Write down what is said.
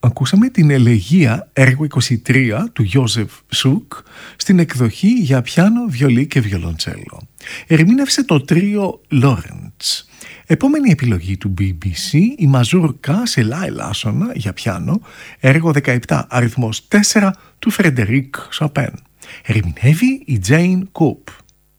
Ακούσαμε την Ελεγία έργο 23 του Γιώζεφ Σουκ στην εκδοχή για πιάνο, βιολί και βιολοντσέλο. Ερμήνευσε το τρίο Λόρεντς. Επόμενη επιλογή του BBC, η Μαζούρκα σε λα ελάσσονα για πιάνο, έργο 17 αριθμός 4 του Φρεντερίκ Σοπέν. Ερμηνεύει η Τζέιν Κούπ.